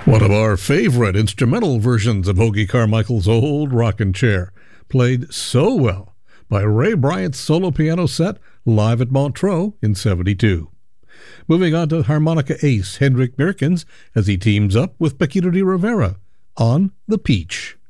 One of our favorite instrumental versions of Hoagy Carmichael's Old Rockin' Chair, played so well by Ray Bryant's solo piano set live at Montreux in '72. Moving on to harmonica ace Hendrik Meerkens as he teams up with Paquito de Rivera on The Peach.